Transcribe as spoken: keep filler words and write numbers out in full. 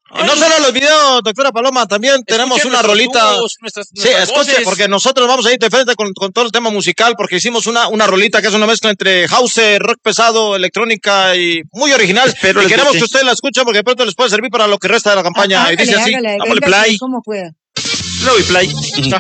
No solo los videos, doctora Paloma, también tenemos una rolita. Dúos, nuestras, sí, nuestras escuche, voces. porque nosotros vamos a ir de frente con, con todo el tema musical, porque hicimos una, una rolita que es una mezcla entre house, rock pesado, electrónica y muy original. Espero y les queremos guste. que usted la escuche porque de pronto les puede servir para lo que resta de la campaña. Ah, y dice hágale, así, hágale, dámosle venga, play. como pueda. Le doy play.